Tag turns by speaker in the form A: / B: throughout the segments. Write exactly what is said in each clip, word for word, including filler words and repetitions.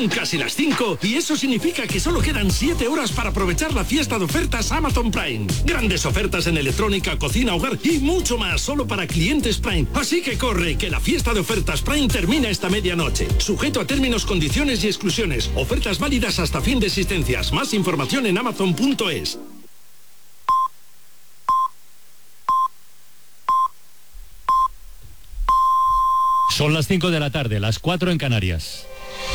A: Son casi las cinco y eso significa que solo quedan siete horas para aprovechar la fiesta de ofertas Amazon Prime. Grandes ofertas en electrónica, cocina, hogar y mucho más solo para clientes Prime. Así que corre, que la fiesta de ofertas Prime termina esta medianoche. Sujeto a términos, condiciones y exclusiones. Ofertas válidas hasta fin de existencias. Más información en amazon punto es.
B: Son las cinco de la tarde, las cuatro en Canarias.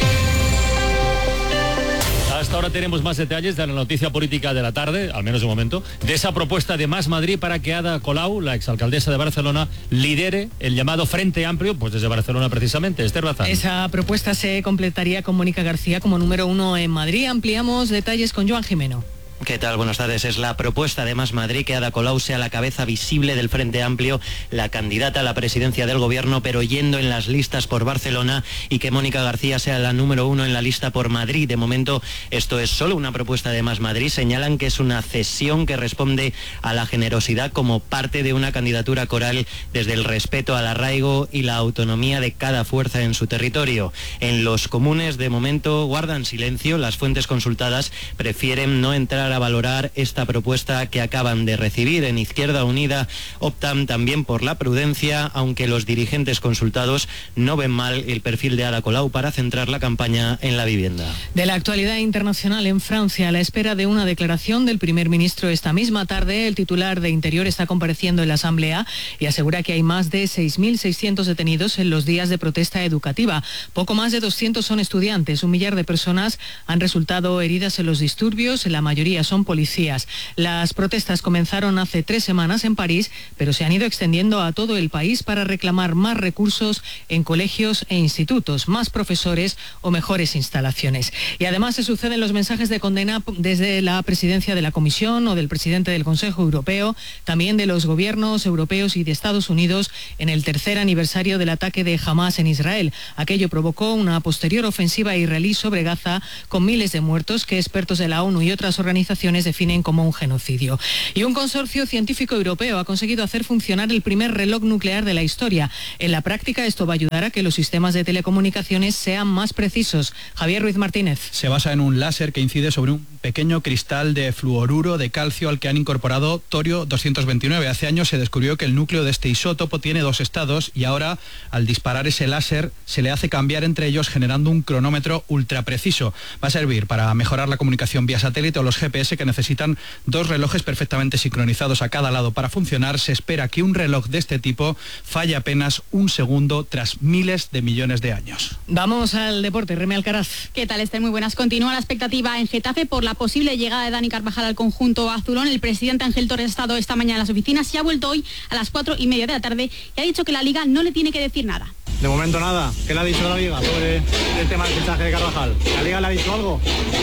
B: Hasta ahora tenemos más detalles de la noticia política de la tarde, al menos de momento, de esa propuesta de Más Madrid para que Ada Colau, la exalcaldesa de Barcelona, lidere el llamado Frente Amplio, pues desde Barcelona precisamente. Esther Bazán.
C: Esa propuesta se completaría con Mónica García como número uno en Madrid. Ampliamos detalles con Joan Jimeno.
D: ¿Qué tal? Buenas tardes. Es la propuesta de Más Madrid que Ada Colau sea la cabeza visible del Frente Amplio, la candidata a la presidencia del gobierno, pero yendo en las listas por Barcelona, y que Mónica García sea la número uno en la lista por Madrid. De momento, esto es solo una propuesta de Más Madrid. Señalan que es una cesión que responde a la generosidad como parte de una candidatura coral desde el respeto al arraigo y la autonomía de cada fuerza en su territorio. En los comunes, de momento, guardan silencio. Las fuentes consultadas prefieren no entrar a valorar esta propuesta que acaban de recibir. En Izquierda Unida optan también por la prudencia, aunque los dirigentes consultados no ven mal el perfil de Ada Colau para centrar la campaña en la vivienda.
C: De la actualidad internacional en Francia, a la espera de una declaración del primer ministro esta misma tarde, el titular de Interior está compareciendo en la Asamblea y asegura que hay más de seis mil seiscientos detenidos en los días de protesta educativa. Poco más de doscientos son estudiantes. Un millar de personas han resultado heridas en los disturbios, la mayoría son policías. Las protestas comenzaron hace tres semanas en París, pero se han ido extendiendo a todo el país para reclamar más recursos en colegios e institutos, más profesores o mejores instalaciones. Y además se suceden los mensajes de condena desde la presidencia de la Comisión o del presidente del Consejo Europeo, también de los gobiernos europeos y de Estados Unidos en el tercer aniversario del ataque de Hamás en Israel. Aquello provocó una posterior ofensiva israelí sobre Gaza con miles de muertos que expertos de la ONU y otras organizaciones definen como un genocidio. Y un consorcio científico europeo ha conseguido hacer funcionar el primer reloj nuclear de la historia. En la práctica, esto va a ayudar a que los sistemas de telecomunicaciones sean más precisos. Javier Ruiz Martínez.
E: Se basa en un láser que incide sobre un pequeño cristal de fluoruro de calcio al que han incorporado torio doscientos veintinueve. Hace años se descubrió que el núcleo de este isótopo tiene dos estados y ahora, al disparar ese láser, se le hace cambiar entre ellos generando un cronómetro ultra preciso. Va a servir para mejorar la comunicación vía satélite o los G P S que necesitan dos relojes perfectamente sincronizados a cada lado para funcionar. Se espera que un reloj de este tipo falle apenas un segundo tras miles de millones de años.
C: Vamos al deporte. Remy Alcaraz.
F: ¿Qué tal, Esther? Muy buenas. Continúa la expectativa en Getafe por la posible llegada de Dani Carvajal al conjunto azulón. El presidente Ángel Torres ha estado esta mañana en las oficinas y ha vuelto hoy a las cuatro y media de la tarde y ha dicho que la Liga no le tiene que decir nada.
G: De momento nada. ¿Qué le ha dicho la Liga sobre el tema del fichaje de Carvajal? ¿La Liga le ha dicho algo?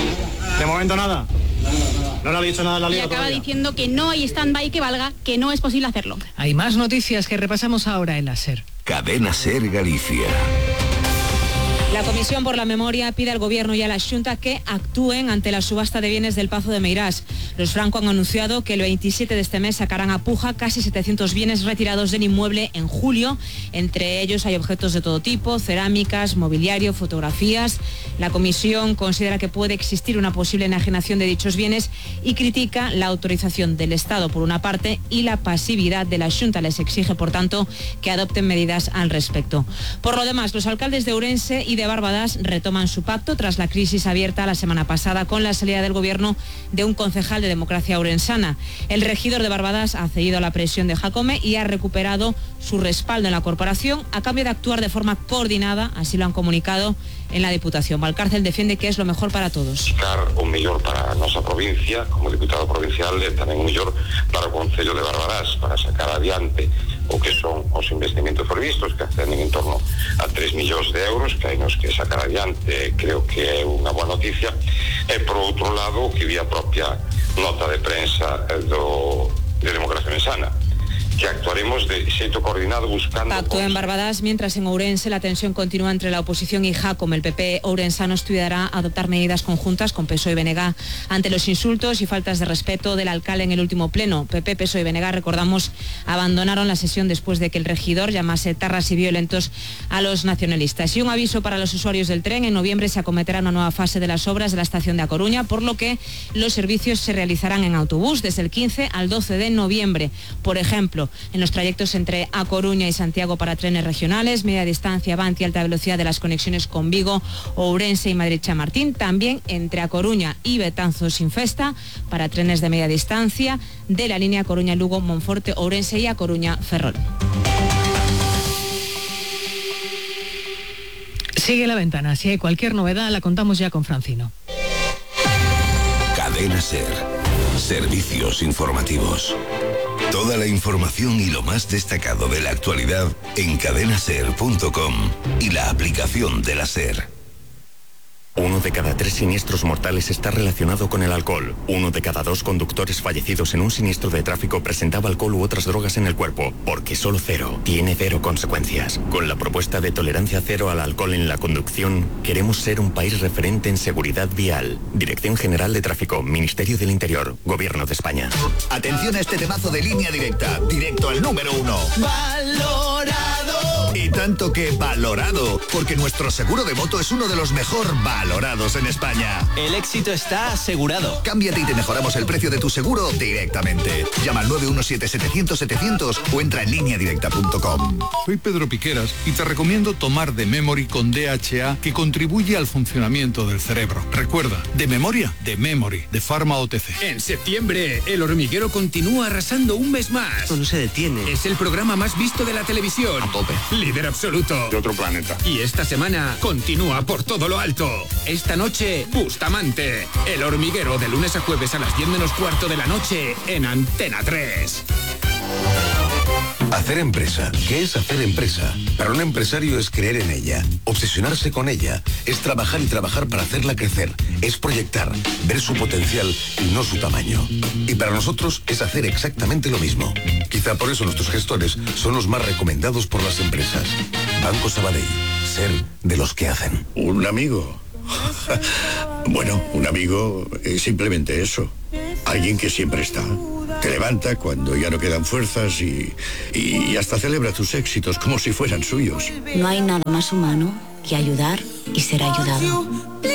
G: De momento nada. No le ha dicho nada a la Liga.
F: Y acaba
G: todavía
F: diciendo que no hay stand-by que valga, que no es posible hacerlo.
C: Hay más noticias que repasamos ahora en la SER.
H: Cadena SER Galicia.
I: La Comisión por la Memoria pide al Gobierno y a la Xunta que actúen ante la subasta de bienes del Pazo de Meirás. Los Franco han anunciado que el veintisiete de este mes sacarán a puja casi setecientos bienes retirados del inmueble en julio. Entre ellos hay objetos de todo tipo, cerámicas, mobiliario, fotografías. La Comisión considera que puede existir una posible enajenación de dichos bienes y critica la autorización del Estado por una parte y la pasividad de la Xunta. Les exige, por tanto, que adopten medidas al respecto. Por lo demás, los alcaldes de Ourense y de Barbadas retoman su pacto tras la crisis abierta la semana pasada con la salida del gobierno de un concejal de Democracia Ourensana. El regidor de Barbadas ha cedido a la presión de Jacome y ha recuperado su respaldo en la corporación a cambio de actuar de forma coordinada, así lo han comunicado en la Diputación. Valcárcel defiende que es lo mejor para todos.
J: Buscar o mellor para a nosa provincia, como diputado provincial, e tamén o mellor para o Concello de Barbadas, para sacar adiante o que son os investimentos previstos, que ascenden en torno a tres millóns de euros, que hai nos que sacar adiante, creo que é unha boa noticia. E, por outro lado, que vi a propia nota de prensa do, de Democracia Ourensana, que actuaremos de xeito coordinado buscando...
I: Pacto en Barbadas, mientras en Ourense la tensión continúa entre la oposición y Jacome. El P P ourensano estudiará adoptar medidas conjuntas con P S O E y B N G ante los insultos y faltas de respeto del alcalde en el último pleno. P P, P S O E y B N G, recordamos, abandonaron la sesión después de que el regidor llamase tarras y violentos a los nacionalistas. Y un aviso para los usuarios del tren: en noviembre se acometerá una nueva fase de las obras de la estación de A Coruña, por lo que los servicios se realizarán en autobús desde el quince al doce de noviembre. Por ejemplo, en los trayectos entre A Coruña y Santiago para trenes regionales, media distancia, Avante y alta velocidad de las conexiones con Vigo, Ourense y Madrid-Chamartín, también entre A Coruña y Betanzos-Infesta para trenes de media distancia de la línea Coruña-Lugo, Monforte, Ourense y A Coruña-Ferrol.
C: Sigue La Ventana. Si hay cualquier novedad, la contamos ya con Francino.
H: Cadena SER. Servicios informativos. Toda la información y lo más destacado de la actualidad en cadena ser punto com y la aplicación de la SER.
K: Uno de cada tres siniestros mortales está relacionado con el alcohol. Uno de cada dos conductores fallecidos en un siniestro de tráfico presentaba alcohol u otras drogas en el cuerpo, porque solo cero tiene cero consecuencias. Con la propuesta de tolerancia cero al alcohol en la conducción, queremos ser un país referente en seguridad vial. Dirección General de Tráfico, Ministerio del Interior, Gobierno de España.
L: Atención a este temazo de Línea Directa, directo al número uno. ¡Valorado! Y tanto que valorado, porque nuestro seguro de moto es uno de los mejor valorados en España.
M: El éxito está asegurado.
L: Cámbiate y te mejoramos el precio de tu seguro directamente. Llama al nueve uno siete, setecientos, setecientos o entra en línea directa punto com.
N: Soy Pedro Piqueras y te recomiendo tomar The Memory con D H A, que contribuye al funcionamiento del cerebro. Recuerda, de memoria, de Memory, de Pharma O T C.
O: En septiembre, El Hormiguero continúa arrasando un mes más.
M: Esto no se detiene.
O: Es el programa más visto de la televisión.
N: A tope.
O: Líder absoluto.
N: De otro planeta.
O: Y esta semana continúa por todo lo alto. Esta noche, Bustamante. El Hormiguero, de lunes a jueves a las diez menos cuarto de la noche en Antena tres.
H: Hacer empresa. ¿Qué es hacer empresa? Para un empresario es creer en ella, obsesionarse con ella, es trabajar y trabajar para hacerla crecer, es proyectar, ver su potencial y no su tamaño. Y para nosotros es hacer exactamente lo mismo. Quizá por eso nuestros gestores son los más recomendados por las empresas. Banco Sabadell, ser de los que hacen.
P: Un amigo. Bueno, un amigo es simplemente eso. Alguien que siempre está. Te levanta cuando ya no quedan fuerzas y, y hasta celebra tus éxitos como si fueran suyos.
Q: No hay nada más humano que ayudar y ser ayudado.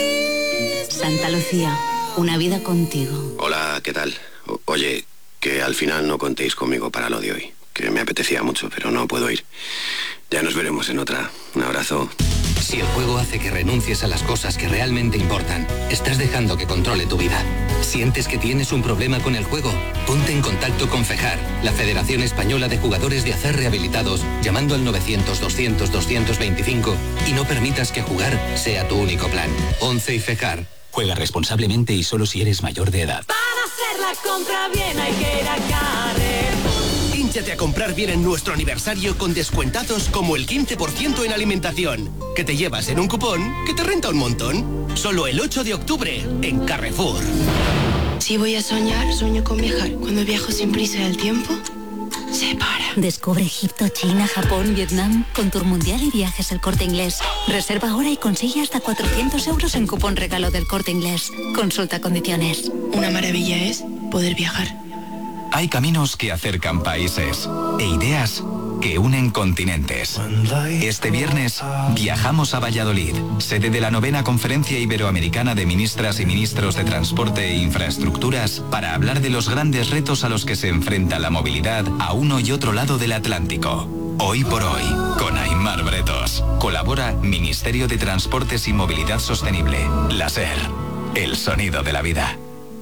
Q: Santa Lucía, una vida contigo.
R: Hola, ¿qué tal? O- oye, que al final no contéis conmigo para lo de hoy, que me apetecía mucho, pero no puedo ir. Ya nos veremos en otra. Un abrazo.
S: Si el juego hace que renuncies a las cosas que realmente importan, estás dejando que controle tu vida. ¿Sientes que tienes un problema con el juego? Ponte en contacto con FEJAR, la Federación Española de Jugadores de Acer Rehabilitados, llamando al novecientos, doscientos, doscientos veinticinco y no permitas que jugar sea tu único plan. once y FEJAR.
T: Juega responsablemente y solo si eres mayor de edad.
U: Para hacer la compra bien hay que ir a Carrefour.
V: Hínchate a comprar bien en nuestro aniversario con descuentazos como el quince por ciento en alimentación, que te llevas en un cupón que te renta un montón. Solo el ocho de octubre en Carrefour.
W: Si voy a soñar, sueño con viajar. Cuando viajo sin prisa del tiempo, se para.
X: Descubre Egipto, China, Japón, Vietnam con Tour Mundial y Viajes El Corte Inglés. Reserva ahora y consigue hasta cuatrocientos euros en cupón regalo del Corte Inglés. Consulta condiciones.
W: Una maravilla es poder viajar.
T: Hay caminos que acercan países e ideas que unen continentes. Este viernes viajamos a Valladolid, sede de la novena Conferencia Iberoamericana de Ministras y Ministros de Transporte e Infraestructuras, para hablar de los grandes retos a los que se enfrenta la movilidad a uno y otro lado del Atlántico. Hoy por hoy, con Aimar Bretos. Colabora Ministerio de Transportes y Movilidad Sostenible. La SER, el sonido de la vida.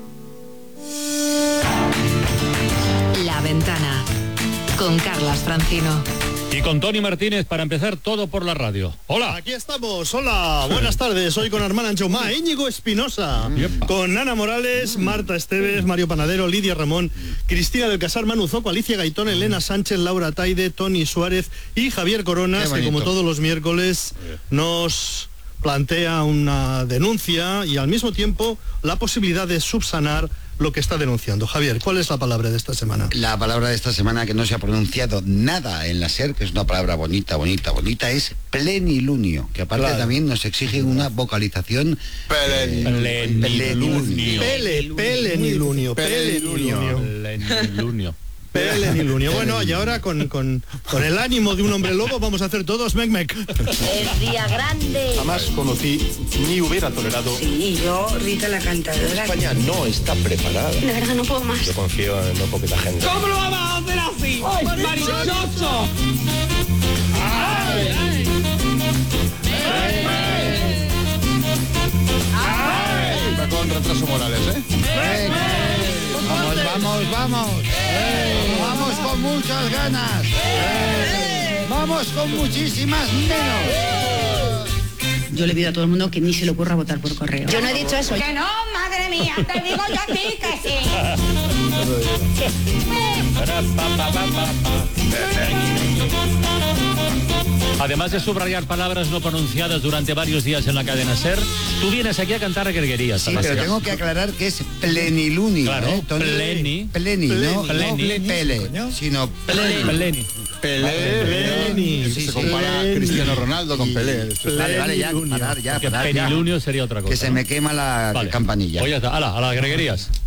Y: La Ventana, con Carlas Francino.
B: Y con Tony Martínez para empezar todo por la radio. Hola.
Z: Aquí estamos, hola, buenas tardes. Hoy con Armand Anchoumá, Íñigo Espinosa, Yepa. Con Ana Morales, Marta Esteves, Mario Panadero, Lidia Ramón, Cristina del Casar, Manu Zoco, Alicia Gaitón, Elena Sánchez, Laura Taide, Tony Suárez y Javier Coronas, que como todos los miércoles nos plantea una denuncia y al mismo tiempo la posibilidad de subsanar lo que está denunciando. Javier, ¿cuál es la palabra de esta semana?
A: La palabra de esta semana que no se ha pronunciado nada en la SER, que es una palabra bonita, bonita, bonita, es plenilunio, que aparte claro. también nos exige una vocalización
Z: plenilunio. Pele, pelenilunio, pelenilunio.
B: Pelenilunio.
Z: Pelenilunio. Bueno, y ahora con, con, con el ánimo de un hombre lobo vamos a hacer todos mec mec.
D: El día grande.
E: Jamás conocí ni hubiera tolerado.
D: Sí, yo, Rita la cantadora.
E: España no está preparada.
D: De verdad no puedo más.
E: Yo confío en no poquita gente.
U: ¿Cómo lo vamos a hacer así? ¡Marichoso!
E: ¡Ay! ¡Ay! ¡Ay! Va con retraso Morales, ¿eh?
A: ¡Ven! Vamos, vamos, vamos. ¡Eh! Vamos con muchas ganas. ¡Eh! Vamos con muchísimas menos.
Q: Yo le pido a todo el mundo que ni se le ocurra votar por correo.
D: Yo no he dicho eso. Que no, madre mía, te digo yo a ti que sí.
B: Además de subrayar palabras no pronunciadas durante varios días en la cadena SER, tú vienes aquí a cantar reguerías.
A: Sí, pero tengo que aclarar que es plenilunio.
B: Claro,
A: ¿eh?
B: pleni.
A: Pleni, no,
B: pleni,
A: no pele, sino
B: pleni. Pleni.
A: Pelé.
E: Se compara a Cristiano Ronaldo con Pelé.
A: Vale, vale, ya, parar, ya, parar,
B: Penilunio sería otra cosa.
A: Que se me quema la
B: vale.
A: campanilla.
B: Pues ya está, ala, a las greguerías.